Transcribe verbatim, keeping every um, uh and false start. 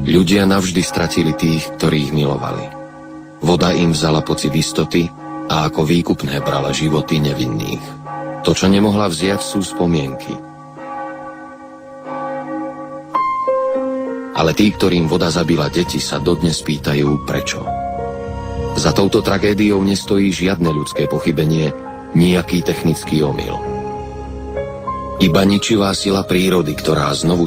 Ľudia navždy stratili tých, ktorých milovali. Voda im vzala pocit istoty a ako výkupné brala životy nevinných. To, čo nemohla vziať, sú spomienky. Ale tí, ktorým voda zabila deti, sa dodnes pýtajú, prečo. Za touto tragédiou nestojí žiadne ľudské pochybenie, nejaký technický omyl. Iba ničivá sila prírody, ktorá znovu